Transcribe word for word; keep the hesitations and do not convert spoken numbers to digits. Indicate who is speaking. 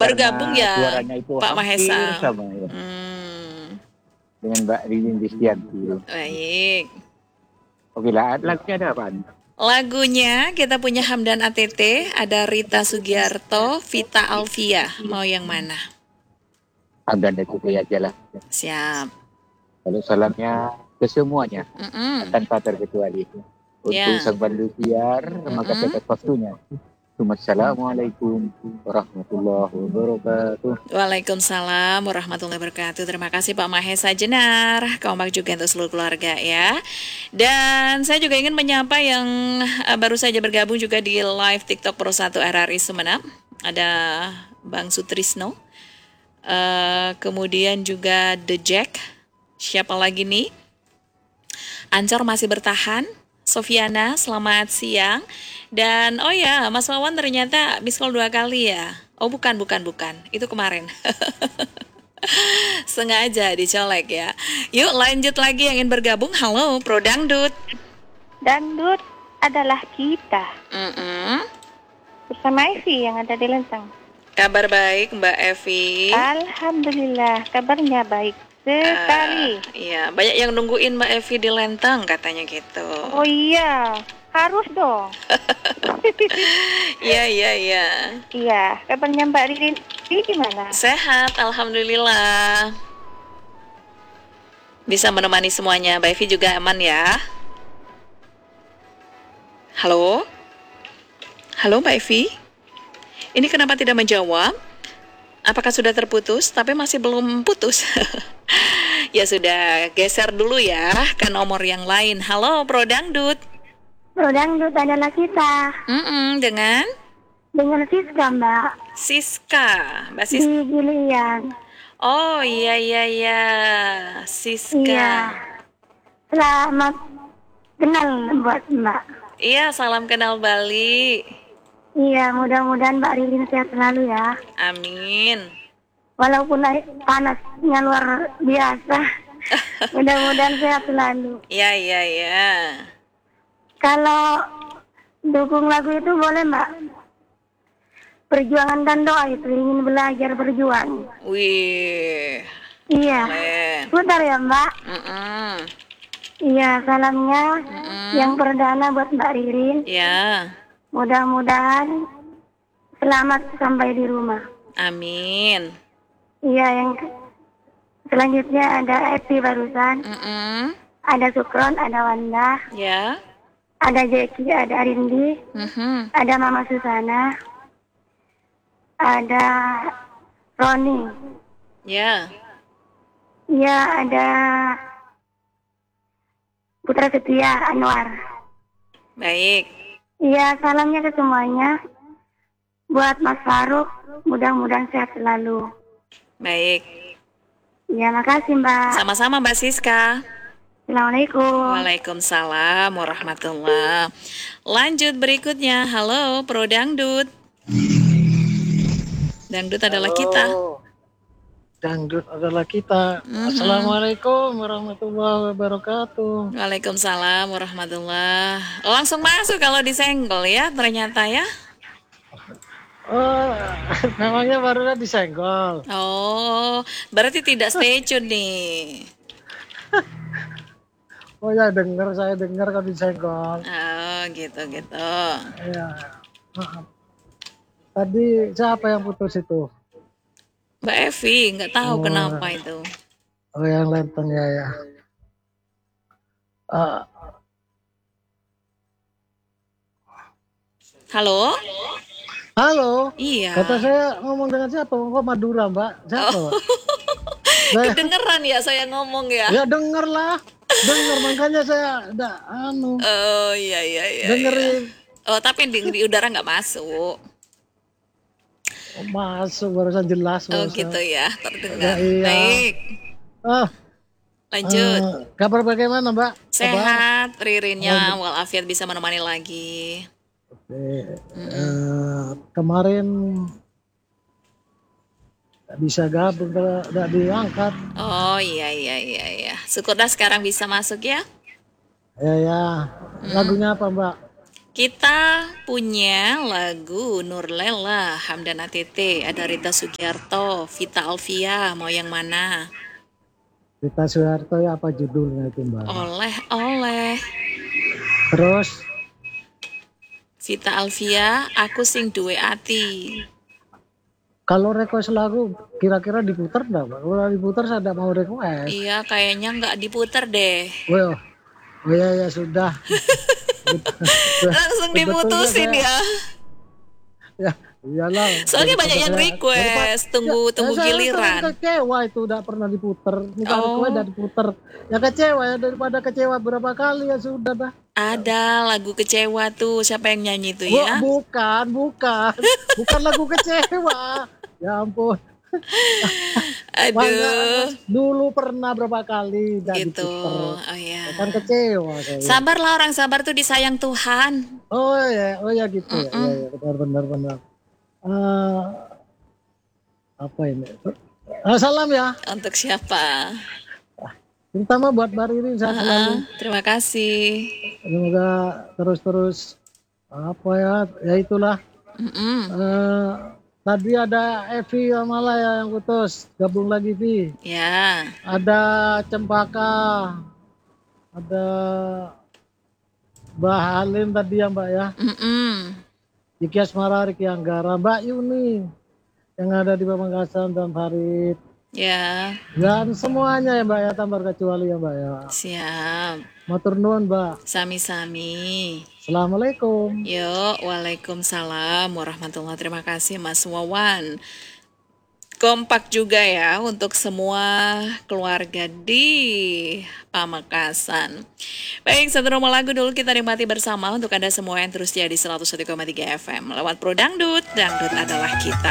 Speaker 1: bergabung
Speaker 2: karena
Speaker 1: ya
Speaker 2: suaranya itu
Speaker 1: Pak
Speaker 2: hampir
Speaker 1: Mahesa.
Speaker 2: sama ya,
Speaker 1: Hmm,
Speaker 2: dengan Mbak Ririn Rizdianti.
Speaker 1: baik.
Speaker 2: Oke lah, lagunya ada apa?
Speaker 1: Lagunya kita punya Hamdan A T T, ada Rita Sugiarto, Vita Alvia. Mau yang mana?
Speaker 2: Ada dan itu aja lah.
Speaker 1: Siap.
Speaker 2: Kalau salamnya ke semuanya,
Speaker 1: Mm-mm.
Speaker 2: tanpa terkecuali. Untuk
Speaker 1: Ya.
Speaker 2: sang bandu siar, maka
Speaker 1: Mm-mm.
Speaker 2: tepat waktunya. Assalamualaikum warahmatullahi wabarakatuh.
Speaker 1: Waalaikumsalam warahmatullahi wabarakatuh. Terima kasih Pak Mahesa Jenar. Kompak juga untuk seluruh keluarga ya. Dan saya juga ingin menyapa yang uh, baru saja bergabung juga di live TikTok Pro satu R R I Sumeneb. Ada Bang Sutrisno. Uh, kemudian juga The Jack. Siapa lagi nih? Ancor masih bertahan. Sofiana, selamat siang. Dan oh ya, Mas Wawan ternyata miss call dua kali ya. Oh bukan, bukan, bukan. Itu kemarin. Sengaja dicolek ya. Yuk lanjut lagi yang ingin bergabung. Halo, Pro Dangdut.
Speaker 3: Dangdut adalah kita.
Speaker 1: Mm-mm.
Speaker 3: Bersama Evi yang ada di Lenteng.
Speaker 1: Kabar baik Mbak Evi.
Speaker 3: Alhamdulillah, kabarnya baik sekali.
Speaker 1: Uh, iya, banyak yang nungguin Mbak Evi di Lenteng katanya gitu.
Speaker 3: Oh iya, harus dong.
Speaker 1: Iya, iya, iya.
Speaker 3: Iya, kabarnya Mbak Ririn ini gimana?
Speaker 1: Sehat, alhamdulillah. Bisa menemani semuanya. Mbak Evi juga aman ya. Halo? Halo Mbak Evi? Ini kenapa tidak menjawab? Apakah sudah terputus? Tapi masih belum putus. Ya sudah, geser dulu ya ke nomor yang lain. Halo Pro Dangdut.
Speaker 3: Pro Dangdut adalah kita.
Speaker 1: Mm-mm, dengan?
Speaker 3: Dengan Siska, Mbak.
Speaker 1: Siska. Mbak Siska.
Speaker 3: Di Gilian.
Speaker 1: Oh iya iya iya. Siska.
Speaker 3: Iya. Selamat kenal buat Mbak.
Speaker 1: Iya, salam kenal Bali.
Speaker 3: Iya, mudah-mudahan Mbak Ririn sehat selalu ya.
Speaker 1: Amin.
Speaker 3: Walaupun panasnya luar biasa, mudah-mudahan sehat selalu.
Speaker 1: Iya, iya, iya.
Speaker 3: Kalau dukung lagu itu boleh Mbak? Perjuangan dan doa itu, ingin belajar berjuang.
Speaker 1: Wih.
Speaker 3: Iya,
Speaker 1: Boleh.
Speaker 3: putar ya Mbak.
Speaker 1: Mm-mm.
Speaker 3: Iya, salamnya
Speaker 1: Mm-mm.
Speaker 3: yang perdana buat Mbak Ririn.
Speaker 1: Ya.
Speaker 3: Mudah-mudahan selamat sampai di rumah.
Speaker 1: Amin.
Speaker 3: Iya, yang selanjutnya ada Epi barusan,
Speaker 1: Mm-mm.
Speaker 3: ada Sukron, ada Wanda,
Speaker 1: Ya.
Speaker 3: ada Jeki, ada Arindi,
Speaker 1: Mhm.
Speaker 3: ada Mama Susana, ada Roni,
Speaker 1: Ya.
Speaker 3: iya ada Putra Setia Anwar.
Speaker 1: Baik.
Speaker 3: Iya, salamnya ke semuanya. Buat Mas Faruk, mudah-mudahan sehat selalu.
Speaker 1: Baik.
Speaker 3: Iya, makasih Mbak.
Speaker 1: Sama-sama Mbak Siska.
Speaker 3: Assalamualaikum.
Speaker 1: Waalaikumsalam warahmatullah. Lanjut berikutnya. Halo Pro Dangdut. Dangdut adalah
Speaker 4: Halo.
Speaker 1: kita.
Speaker 4: Dangdut adalah kita.
Speaker 1: Mhm.
Speaker 4: Assalamualaikum warahmatullahi wabarakatuh.
Speaker 1: Waalaikumsalam warahmatullah. Langsung masuk kalau disenggol ya ternyata ya.
Speaker 4: Oh, namanya barusan disenggol.
Speaker 1: Oh, berarti tidak stay tune nih.
Speaker 4: Oh ya, dengar saya dengar kalau disenggol.
Speaker 1: Oh, gitu-gitu.
Speaker 4: Ya, maaf. Tadi siapa yang putus itu?
Speaker 1: Mbak Evi, nggak tahu
Speaker 4: Oh.
Speaker 1: kenapa itu.
Speaker 4: Oh, yang Lenteng ya ya. Ah,
Speaker 1: Halo?
Speaker 4: halo.
Speaker 1: Iya.
Speaker 4: Kata saya ngomong dengan siapa? Kok Madura, Mbak? Siapa?
Speaker 1: Oh.
Speaker 4: Mbak? Saya,
Speaker 1: Kedengeran ya saya ngomong ya.
Speaker 4: ya denger lah. Dengar makanya saya udah anu
Speaker 1: Oh iya iya iya. iya.
Speaker 4: dengerin.
Speaker 1: Oh tapi di, di udara nggak masuk.
Speaker 4: Oh, masuk barusan jelas
Speaker 1: Oh
Speaker 4: barusan.
Speaker 1: gitu ya terdengar.
Speaker 4: Ya, iya.
Speaker 1: Baik.
Speaker 4: Ah,
Speaker 1: Lanjut.
Speaker 4: eh, kabar bagaimana, Mbak? Kabar?
Speaker 1: Sehat, Ririnnya walafiat bisa menemani lagi.
Speaker 4: Eh, eh, kemarin nggak bisa gabung kalau nggak diangkat.
Speaker 1: Oh iya iya iya iya. Syukurlah sekarang bisa masuk ya.
Speaker 4: Ya ya. Lagunya apa, Mbak?
Speaker 1: Kita punya lagu Nurlela, Hamdan A T T, ada Rita Sugiarto, Vita Alvia, mau yang mana?
Speaker 4: Rita Suharto ya apa judulnya itu Mbak?
Speaker 1: Oleh-oleh.
Speaker 4: Terus
Speaker 1: Vita Alvia, aku sing duwe ati.
Speaker 4: kalau request lagu kira-kira diputar enggak Mbak? Kalau diputar saya tidak mau request.
Speaker 1: Iya, kayaknya nggak diputer deh.
Speaker 4: Oh, oh ya ya sudah.
Speaker 1: Langsung diputusin
Speaker 4: Sebetulnya
Speaker 1: ya.
Speaker 4: Ya, iyalah.
Speaker 1: Soalnya banyak yang
Speaker 4: Daripada-
Speaker 1: request, tunggu
Speaker 4: Ya,
Speaker 1: tunggu
Speaker 4: ya, saya
Speaker 1: giliran.
Speaker 4: kan kecewa itu udah pernah diputer. Ini
Speaker 1: Oh.
Speaker 4: kalau udah diputer. Ya kecewa ya daripada kecewa berapa kali ya sudah dah.
Speaker 1: Ada lagu kecewa tuh, siapa yang nyanyi tuh
Speaker 4: Bu-
Speaker 1: ya?
Speaker 4: bukan, bukan. Bukan lagu kecewa. Ya ampun.
Speaker 1: Aduh,
Speaker 4: Makanya, dulu pernah berapa kali udah
Speaker 1: gitu.
Speaker 4: diputer.
Speaker 1: Oh ya.
Speaker 4: Kan kecewa saya.
Speaker 1: Sabarlah, orang sabar tuh disayang Tuhan.
Speaker 4: Oh ya, oh ya gitu ya. Ya, ya benar benar benar. Eh, apa ini? Ah, salam ya.
Speaker 1: Untuk siapa?
Speaker 4: Terutama buat Mbak Riri saya selalu.
Speaker 1: Ah, terima kasih.
Speaker 4: Semoga terus-terus apa ya? Ya itulah.
Speaker 1: Mm-mm.
Speaker 4: Eh, tadi ada Evi Malaya yang putus, gabung lagi Vi.
Speaker 1: Ya,
Speaker 4: Ada Cempaka, ada Mbak Halim tadi ya Mbak ya.
Speaker 1: mm-mm.
Speaker 4: Diki Asmara, Riki Anggara, Mbak Yuni yang ada di Pamekasan dan Farid.
Speaker 1: Ya,
Speaker 4: Dan semuanya ya Mbak ya, tanpa kecuali ya Mbak ya.
Speaker 1: siap.
Speaker 4: Matur nuwun Mbak.
Speaker 1: Sami-sami.
Speaker 4: Assalamualaikum.
Speaker 1: Yuk, waalaikumsalam warahmatullahi. Terima kasih Mas Wawan. Kompak juga ya untuk semua keluarga di Pamekasan. Baik, satu nomor lagu dulu kita nikmati bersama untuk Anda semua yang terus setia di seratus satu koma tiga F M. Lewat Pro Dangdut, Dangdut adalah kita.